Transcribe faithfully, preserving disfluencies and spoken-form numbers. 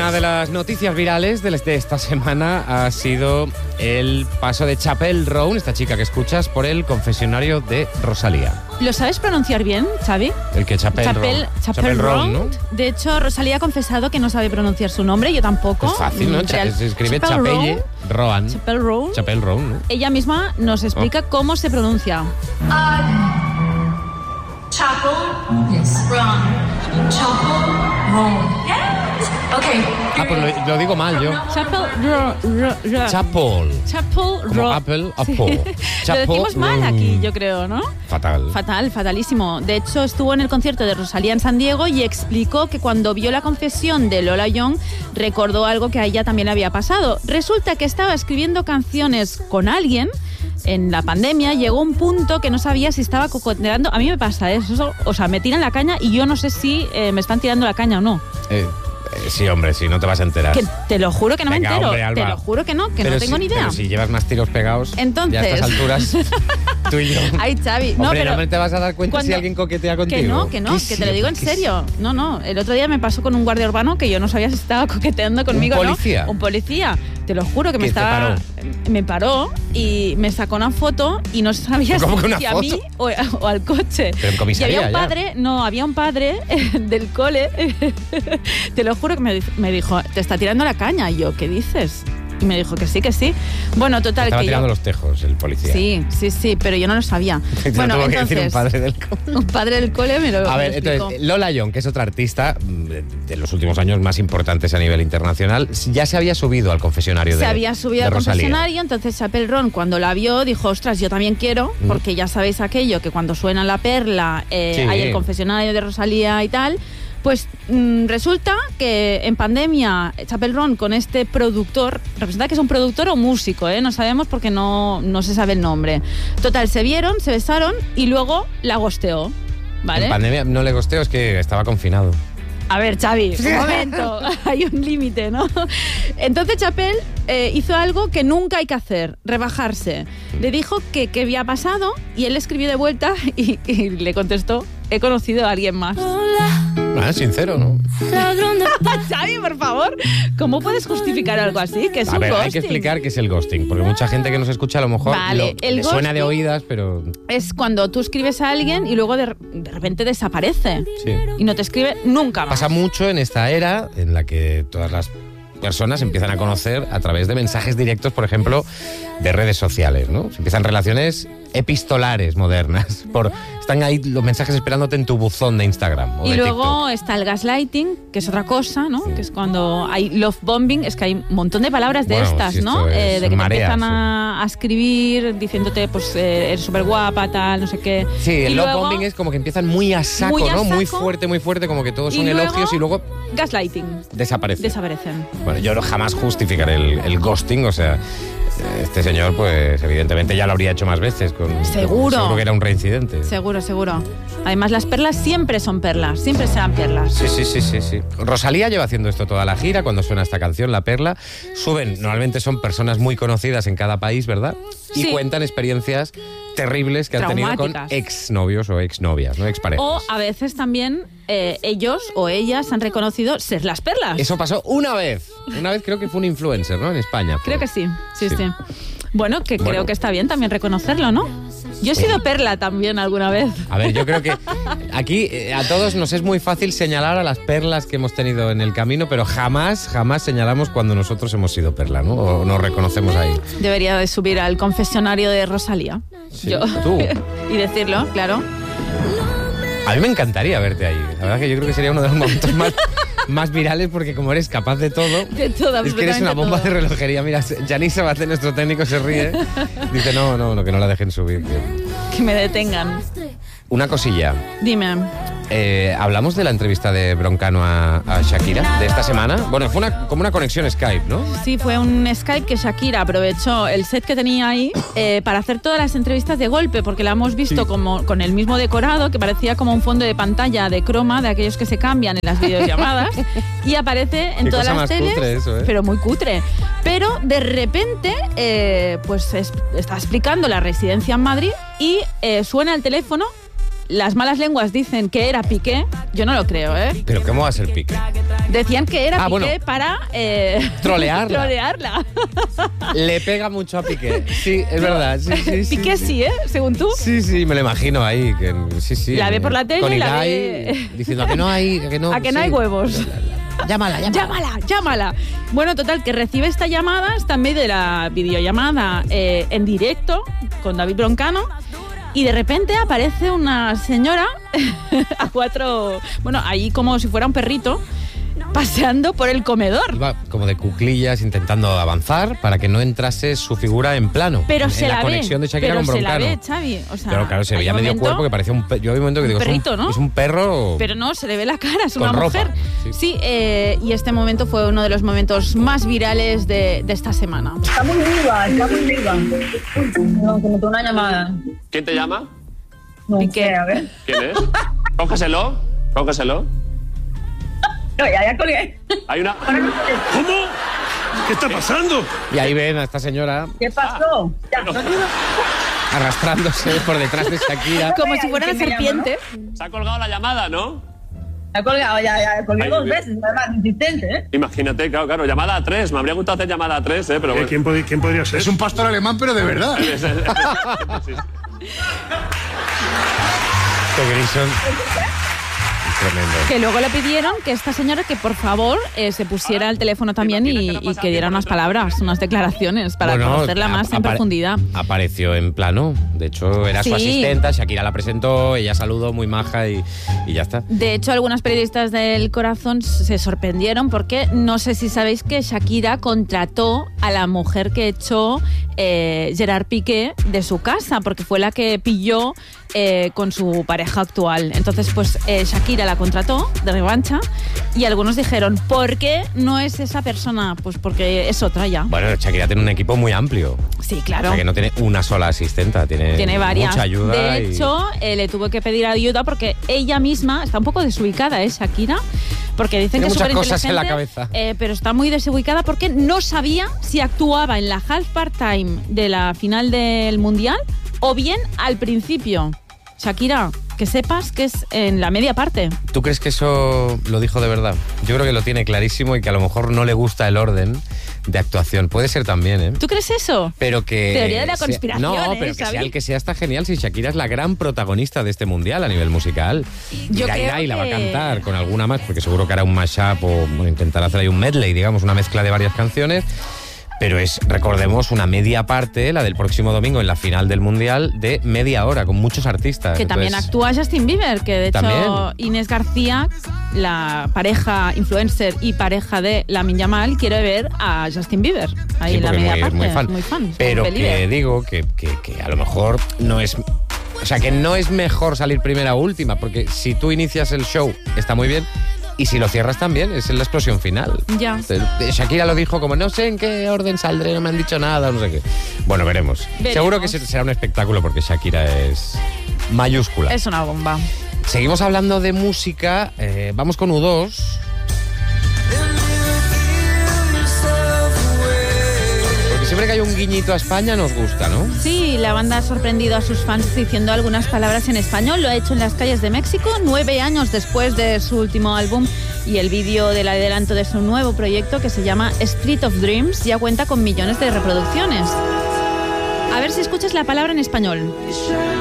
Una de las noticias virales de esta semana ha sido el paso de Chappell Roan, esta chica que escuchas, por el confesionario de Rosalía. ¿Lo sabes pronunciar bien, Xavi? El que Chappell Chappell, Roan. Chappell Roan, ¿no? De hecho, Rosalía ha confesado que no sabe pronunciar su nombre, yo tampoco. Es fácil, ¿no? Real. Se escribe Chappell Roan. Chappell Roan. Chappell Roan, ¿no? Ella misma nos explica oh. cómo se pronuncia. Uh, Chappell yes. Roan. Chappell Roan. Okay. Ah, pues lo, lo digo mal yo. Chappell Roan. Chappell. Chappell Roan. Apple, Apple. Sí. Lo decimos mal aquí, yo creo, ¿no? Fatal. Fatal, fatalísimo. De hecho, estuvo en el concierto de Rosalía en San Diego y explicó que cuando vio la confesión de Lola Young, recordó algo que a ella también le había pasado. Resulta que estaba escribiendo canciones con alguien. En la pandemia llegó un punto que no sabía si estaba cocoteando. A mí me pasa eso, o sea, me tiran la caña y yo no sé si eh, me están tirando la caña o no. Eh, eh, sí, hombre, sí, no te vas a enterar. Que te lo juro que no Venga, me entero. Hombre, Alba. Te lo juro que no, que pero no tengo si, ni idea. Pero si llevas más tiros pegados, entonces, ya a estas alturas, tú y yo. Ay, Xavi, no, hombre, pero no te vas a dar cuenta cuando, si alguien coquetea contigo. Que no, que no, que te lo digo en serio. No, no, el otro día me pasó con un guardia urbano que yo no sabía si estaba coqueteando conmigo, ¿Un policía? ¿no? Un policía. Te lo juro que me ¿Qué te estaba... paró? Me paró y me sacó una foto y no sabía ¿Cómo que una si a foto? mí o, o al coche. Pero en comisaría, y había un ya. padre, no, había un padre del cole, te lo juro que me, me dijo, te está tirando la caña. Y yo, ¿qué dices? Y me dijo que sí, que sí. Bueno, total, Estaba que tirando yo... los tejos el policía. Sí, sí, sí, pero yo no lo sabía. Bueno, tuvo entonces, que decir un padre del cole. Un padre del cole me lo A ver, me lo entonces, Lola Young, que es otra artista de los últimos años más importantes a nivel internacional, ya se había subido al confesionario se de Se había subido de al Rosalía. confesionario, entonces Chappell Roan, cuando la vio, dijo, ostras, yo también quiero, Mm. porque ya sabéis aquello, que cuando suena la perla, eh, Sí. hay el confesionario de Rosalía y tal. Pues mmm, resulta que en pandemia Chappell Roan con este productor, representa que es un productor o músico, ¿eh? No sabemos porque no, no se sabe el nombre. Total, se vieron, se besaron y luego la gosteó, ¿vale? En pandemia no le gosteo, es que estaba confinado. A ver, Xavi, un momento, hay un límite, ¿no? Entonces Chappell eh, hizo algo que nunca hay que hacer, rebajarse. Le dijo que qué había pasado y él le escribió de vuelta y, y le contestó, he conocido a alguien más. Ah, sincero, ¿no? Xavi, por favor, ¿cómo puedes justificar algo así? Que es a un ver, ghosting. hay que explicar qué es el ghosting, porque mucha gente que nos escucha a lo mejor Vale, lo, el le suena de ghosting oídas, pero... Es cuando tú escribes a alguien y luego de, de repente desaparece. Sí. Y no te escribe nunca más. Pasa mucho en esta era en la que todas las personas empiezan a conocer a través de mensajes directos, por ejemplo, de redes sociales, ¿no? Se empiezan relaciones epistolares modernas. Por, están ahí los mensajes esperándote en tu buzón de Instagram o Y de luego TikTok. está el gaslighting, que es otra cosa, ¿no? Que es cuando hay love bombing, es que hay un montón de palabras de Bueno, estas, si ¿no? esto es Eh, de que marea, te empiezan a, a escribir diciéndote, pues, eh, eres súper guapa, tal, no sé qué. Sí, el Y love luego, bombing es como que empiezan muy a saco, Muy a ¿no? Muy saco. fuerte, muy fuerte, como que todos Y son luego, elogios y luego gaslighting. desaparecen. Desaparecen. Bueno, yo no jamás justificaré el, el ghosting, o sea, este señor, pues, evidentemente ya lo habría hecho más veces. Con, Seguro. Seguro que era un reincidente. Seguro, seguro. Además, las perlas siempre son perlas, siempre serán perlas. Sí, sí, sí, sí, sí. Rosalía lleva haciendo esto toda la gira. Cuando suena esta canción, La Perla, suben, normalmente son personas muy conocidas en cada país, ¿verdad? Y Sí. cuentan experiencias terribles que han tenido con Traumáticas. exnovios o exnovias, ¿no? Exparejas. O a veces también eh, ellos o ellas han reconocido ser las perlas. Eso pasó una vez. Una vez creo que fue un influencer, ¿no? En España. fue. Creo que sí, sí, Sí. sí. Bueno, que Bueno. creo que está bien también reconocerlo, ¿no? Yo he sido perla también alguna vez. A ver, yo creo que aquí eh, a todos nos es muy fácil señalar a las perlas que hemos tenido en el camino, pero jamás, jamás señalamos cuando nosotros hemos sido perla, ¿no? O nos reconocemos ahí. Debería de subir al confesionario de Rosalía. Sí, Yo. tú. Y decirlo, claro. A mí me encantaría verte ahí. La verdad que yo creo que sería uno de los momentos más, más virales porque como eres capaz de todo, De todo, es que eres una absolutamente bomba todo. de relojería. Mira, Yanis Sabaté, nuestro técnico, se ríe. Dice, no, no, no, que no la dejen subir. que- Que me detengan. Una cosilla. Dime. Eh, hablamos de la entrevista de Broncano a, a Shakira de esta semana. Bueno, fue una, como una conexión Skype, ¿no? Sí, fue un Skype que Shakira aprovechó el set que tenía ahí eh, para hacer todas las entrevistas de golpe, porque la hemos visto Sí. como con el mismo decorado, que parecía como un fondo de pantalla de croma, de aquellos que se cambian en las videollamadas, y aparece en Qué todas cosa las más teles, cutre eso, ¿eh? pero muy cutre. Pero de repente, eh, pues es- está explicando la residencia en Madrid y eh, suena el teléfono las malas lenguas dicen que era Piqué. Yo no lo creo, ¿eh? ¿Pero cómo va a ser Piqué? Decían que era Ah, Piqué bueno. para... Eh, Trolearla. trolearla. Le pega mucho a Piqué. Sí, es verdad. Sí, sí, sí, Piqué sí, ¿eh? Según tú. Sí, sí, me lo imagino ahí. Que, sí, sí. La ve por la tele Con y la Ibai ve- diciendo a que no hay... A que no, A que no sí. hay huevos. Llámala, llámala. Llámala, llámala. Bueno, total, que recibe esta llamada, está en medio de la videollamada eh, en directo con David Broncano y de repente aparece una señora a cuatro... Bueno, ahí como si fuera un perrito paseando por el comedor. Iba como de cuclillas intentando avanzar para que no entrase su figura en plano. Pero en, se en la la conexión ve, de Shakira pero con se la Broncano. ve, Xavi. O sea, Claro, claro, se hay veía un medio momento- cuerpo que parecía un pe- yo hay un momento que un digo, es perrito, un, ¿no? es un perro. Pero no, se le ve la cara, es Con una ropa, mujer. sí. Sí, eh, y este momento fue uno de los momentos más virales de, de esta semana. Está muy viva, está muy viva. No, que me tengo una llamada. ¿Quién te llama? No ¿Y qué? sé, a ver. ¿Quién es? Cógeselo, cógeselo. No, ya, ya colgué. Hay una... ¿Cómo? ¿Qué está pasando? Y ahí ven a esta señora ¿Qué pasó? Ya. arrastrándose por detrás de Shakira. Como si fuera una ¿Quién me llama, serpiente. Se ha colgado la llamada, ¿no? Ya he colgado, ya, ya, colgué Ay, dos bien. veces, además, insistente, ¿eh? Imagínate, claro, claro, llamada a tres. Me habría gustado hacer llamada a tres, ¿eh? Pero Eh, bueno. ¿Quién, pod- quién podría ser? Es un pastor alemán, pero de verdad. Es- es- es- sí. Este Grison. Tremendo. Que luego le pidieron que esta señora que por favor eh, se pusiera al teléfono también y, y que diera unas palabras, unas declaraciones para Bueno, conocerla más en apare- profundidad. Apareció en plano. De hecho, era su Sí. asistenta. Shakira la presentó, ella saludó muy maja y, y ya está. De hecho, algunos periodistas del Corazón se sorprendieron porque no sé si sabéis que Shakira contrató a la mujer que echó eh, Gerard Piqué de su casa, porque fue la que pilló eh, con su pareja actual. Entonces, pues eh, Shakira la contrató de revancha y algunos dijeron, ¿por qué no es esa persona? Pues porque es otra ya. Bueno, Shakira tiene un equipo muy amplio. Sí, O claro. sea, que no tiene una sola asistenta, tiene, Tiene varias. mucha ayuda. De y- hecho, eh, le tuvo que pedir ayuda porque ella misma está un poco desubicada, ¿eh, Shakira? Porque dicen Tiene que es muchas súper cosas en la inteligente, cabeza. eh, pero está muy desubicada porque no sabía si actuaba en la half part-time de la final del Mundial o bien al principio. Shakira, que sepas que es en la media parte. ¿Tú crees que eso lo dijo de verdad? Yo creo que lo tiene clarísimo y que a lo mejor no le gusta el orden de actuación. Puede ser también, ¿eh? ¿Tú crees eso? Pero que... Teoría de la sea- conspiración, No, ¿eh, pero que Xavi? sea el que sea está genial si Shakira es la gran protagonista de este mundial a nivel musical. Yo Irá, creo irá y la va a que- cantar con alguna más, porque seguro que hará un mashup o bueno, intentará hacer ahí un medley, digamos, una mezcla de varias canciones. Pero es, recordemos, una media parte, la del próximo domingo en la final del Mundial, de media hora, con muchos artistas. Que también Entonces, actúa Justin Bieber, que de hecho También. Inés García, la pareja influencer y pareja de Lamine Yamal, quiere ver a Justin Bieber. Ahí sí, en la porque media muy, parte. muy fan. Muy fan. Pero muy que believer. digo que, que, que a lo mejor no es... O sea, que no es mejor salir primera o última, porque si tú inicias el show, está muy bien. Y si lo cierras también, es la explosión final. Ya. Entonces, Shakira lo dijo como, no sé en qué orden saldré, no me han dicho nada, no sé qué. Bueno, veremos. Veremos. Seguro que se- será un espectáculo porque Shakira es mayúscula. Es una bomba. Seguimos hablando de música, eh, vamos con U dos. Porque siempre que hay un guiñito a España nos gusta, ¿no? Sí, la banda ha sorprendido a sus fans diciendo algunas palabras en español. Lo ha hecho en las calles de México, nueve años después de su último álbum. Y el vídeo del adelanto de su nuevo proyecto, que se llama Street of Dreams, ya cuenta con millones de reproducciones. A ver si escuchas la palabra en español.